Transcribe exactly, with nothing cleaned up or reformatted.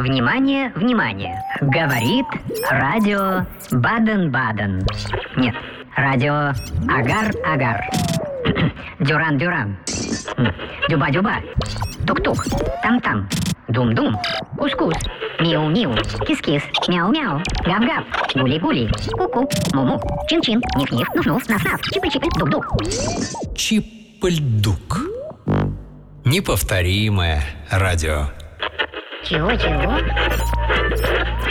Внимание, внимание. Говорит радио Баден-Баден. Нет, радио Агар-Агар. Дюран-Дюран. Дюба-Дюба. Тук-тук. Там-там. Дум-дум. Кус-кус. Миу-миу. Кис-кис. Мяу-мяу. Гав-гав. Гули-гули. Ку-ку. Му-му. Чин-чин. Ниф-ниф. Нуф-нуф. Наф-наф. Чипы-чипы. Дук-дук. Чип-ль-дук. Неповторимое радио. Чего-чего?